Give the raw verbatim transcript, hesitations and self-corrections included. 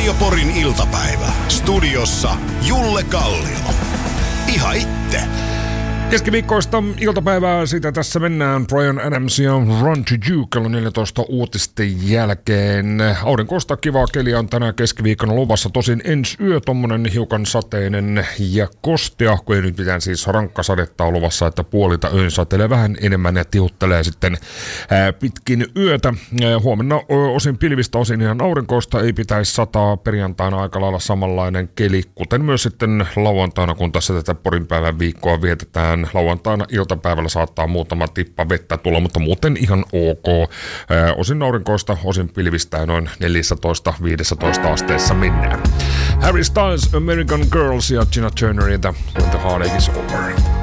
Radio Porin iltapäivä. Studiossa Julle Kallio. Ihan itse. Keskiviikkoista iltapäivää, siitä tässä mennään. Bryan Adams ja Run to You kello neljätoista uutisten jälkeen. Aurinkoista kivaa keliä on tänään keskiviikkona luvassa. Tosin ensi yö tommonen hiukan sateinen ja kostea, kun ei nyt mitään siis rankkasadetta on luvassa, että puolita öin satelee vähän enemmän ja tiuttelee sitten ää, pitkin yötä. Ää, huomenna o, osin pilvistä, osin ihan aurinkoista, ei pitäisi sataa. Perjantaina aika lailla samanlainen keli, kuten myös sitten lauantaina, kun tässä tätä Porin päivän viikkoa vietetään. Lauantaina iltapäivällä saattaa muutama tippa vettä tulla, mutta muuten ihan ok. Ää, osin aurinkoista, osin pilvistä noin neljätoista viisitoista asteessa mennään. Harry Styles, American Girls ja Tina Turner, When the Heartache is Over.